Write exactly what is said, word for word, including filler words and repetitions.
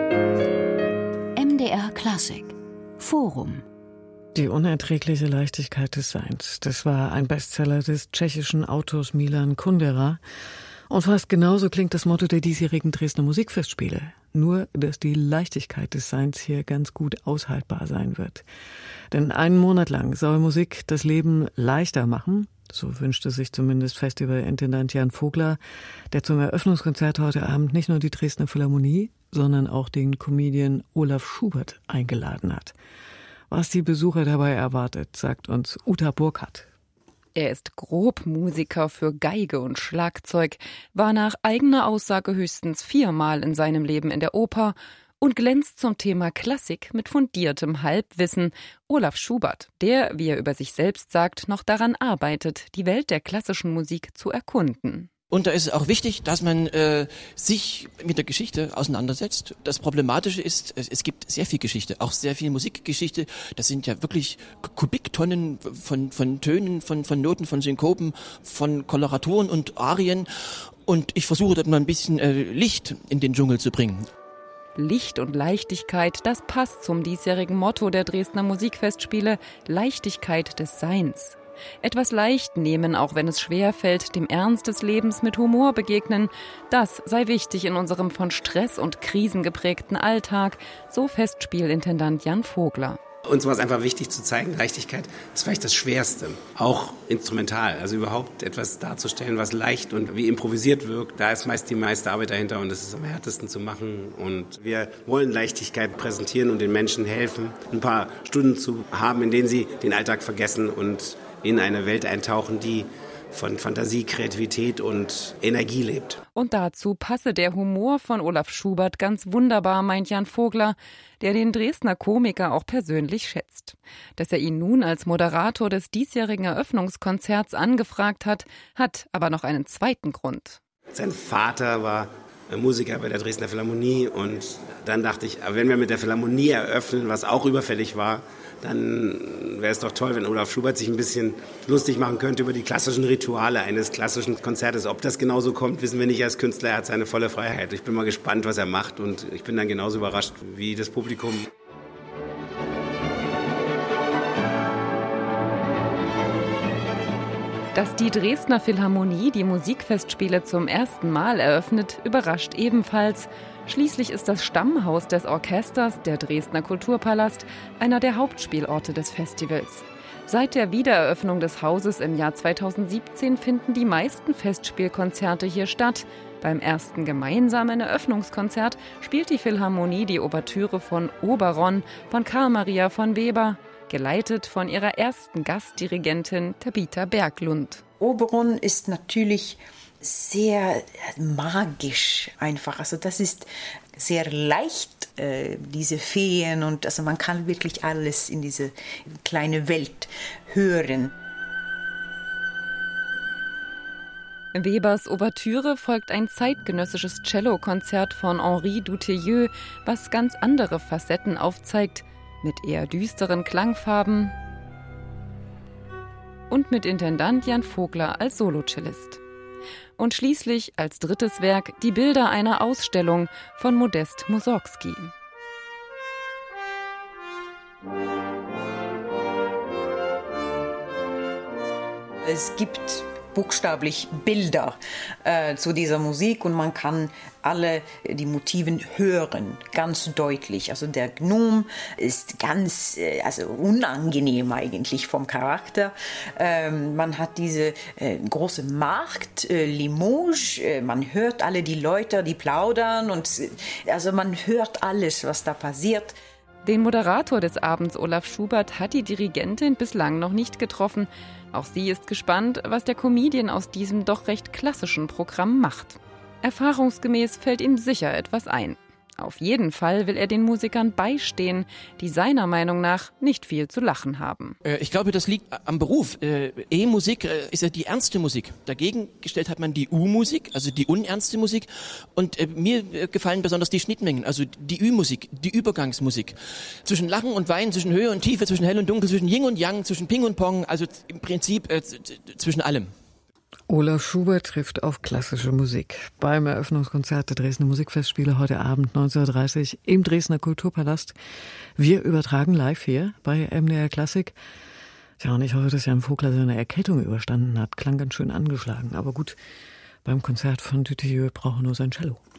M D R Klassik Forum. Die unerträgliche Leichtigkeit des Seins. Das war ein Bestseller des tschechischen Autors Milan Kundera. Und fast genauso klingt das Motto der diesjährigen Dresdner Musikfestspiele. Nur, dass die Leichtigkeit des Seins hier ganz gut aushaltbar sein wird. Denn einen Monat lang soll Musik das Leben leichter machen. So wünschte sich zumindest Festivalintendant Jan Vogler, der zum Eröffnungskonzert heute Abend nicht nur die Dresdner Philharmonie, sondern auch den Comedian Olaf Schubert eingeladen hat. Was die Besucher dabei erwartet, sagt uns Uta Burkhardt. Er ist Grobmusiker für Geige und Schlagzeug, war nach eigener Aussage höchstens viermal in seinem Leben in der Oper und glänzt zum Thema Klassik mit fundiertem Halbwissen. Olaf Schubert, der, wie er über sich selbst sagt, noch daran arbeitet, die Welt der klassischen Musik zu erkunden. Und da ist es auch wichtig, dass man äh, sich mit der Geschichte auseinandersetzt. Das Problematische ist, es, es gibt sehr viel Geschichte, auch sehr viel Musikgeschichte. Das sind ja wirklich Kubiktonnen von, von Tönen, von, von Noten, von Synkopen, von Koloraturen und Arien. Und ich versuche dort mal ein bisschen äh, Licht in den Dschungel zu bringen. Licht und Leichtigkeit, das passt zum diesjährigen Motto der Dresdner Musikfestspiele, Leichtigkeit des Seins. Etwas leicht nehmen, auch wenn es schwerfällt, dem Ernst des Lebens mit Humor begegnen, das sei wichtig in unserem von Stress und Krisen geprägten Alltag, so Festspielintendant Jan Vogler. Uns war es einfach wichtig zu zeigen, Leichtigkeit ist vielleicht das Schwerste, auch instrumental, also überhaupt etwas darzustellen, was leicht und wie improvisiert wirkt. Da ist meist die meiste Arbeit dahinter und das ist am härtesten zu machen. Und wir wollen Leichtigkeit präsentieren und den Menschen helfen, ein paar Stunden zu haben, in denen sie den Alltag vergessen und in eine Welt eintauchen, die von Fantasie, Kreativität und Energie lebt. Und dazu passe der Humor von Olaf Schubert ganz wunderbar, meint Jan Vogler, der den Dresdner Komiker auch persönlich schätzt. Dass er ihn nun als Moderator des diesjährigen Eröffnungskonzerts angefragt hat, hat aber noch einen zweiten Grund. Sein Vater war Musiker bei der Dresdner Philharmonie und dann dachte ich, wenn wir mit der Philharmonie eröffnen, was auch überfällig war, dann wäre es doch toll, wenn Olaf Schubert sich ein bisschen lustig machen könnte über die klassischen Rituale eines klassischen Konzertes. Ob das genauso kommt, wissen wir nicht als Künstler. Er hat seine volle Freiheit. Ich bin mal gespannt, was er macht und ich bin dann genauso überrascht wie das Publikum. Dass die Dresdner Philharmonie die Musikfestspiele zum ersten Mal eröffnet, überrascht ebenfalls. Schließlich ist das Stammhaus des Orchesters, der Dresdner Kulturpalast, einer der Hauptspielorte des Festivals. Seit der Wiedereröffnung des Hauses im Jahr zweitausendsiebzehn finden die meisten Festspielkonzerte hier statt. Beim ersten gemeinsamen Eröffnungskonzert spielt die Philharmonie die Ouvertüre von Oberon von Karl Maria von Weber, geleitet von ihrer ersten Gastdirigentin Tabitha Berglund. Oberon ist natürlich sehr magisch einfach. Also das ist sehr leicht, äh, diese Feen und also man kann wirklich alles in diese kleine Welt hören. Webers Ouvertüre folgt ein zeitgenössisches Cellokonzert von Henri Dutilleux, was ganz andere Facetten aufzeigt, mit eher düsteren Klangfarben und mit Intendant Jan Vogler als Solocellist. Und schließlich als drittes Werk die Bilder einer Ausstellung von Modest Mussorgsky. Es gibt buchstäblich Bilder äh, zu dieser Musik und man kann alle die Motiven hören, ganz deutlich. Also der Gnom ist ganz äh, also unangenehm eigentlich vom Charakter. Ähm, man hat diese äh, große Markt, äh, Limoges, äh, man hört alle die Leute, die plaudern und äh, also man hört alles, was da passiert. Den Moderator des Abends, Olaf Schubert, hat die Dirigentin bislang noch nicht getroffen. Auch sie ist gespannt, was der Comedian aus diesem doch recht klassischen Programm macht. Erfahrungsgemäß fällt ihm sicher etwas ein. Auf jeden Fall will er den Musikern beistehen, die seiner Meinung nach nicht viel zu lachen haben. Ich glaube, das liegt am Beruf. E-Musik ist ja die ernste Musik. Dagegen gestellt hat man die U-Musik, also die unernste Musik. Und mir gefallen besonders die Schnittmengen, also die Ü-Musik, die Übergangsmusik. Zwischen Lachen und Weinen, zwischen Höhe und Tiefe, zwischen Hell und Dunkel, zwischen Yin und Yang, zwischen Ping und Pong, also im Prinzip zwischen allem. Olaf Schubert trifft auf klassische Musik beim Eröffnungskonzert der Dresdner Musikfestspiele heute Abend neunzehn Uhr dreißig im Dresdner Kulturpalast. Wir übertragen live hier bei M D R Klassik. Ja, und ich hoffe, dass Jan Vogler seine Erkältung überstanden hat. Klang ganz schön angeschlagen, aber gut, beim Konzert von Dutilleux braucht er nur sein Cello.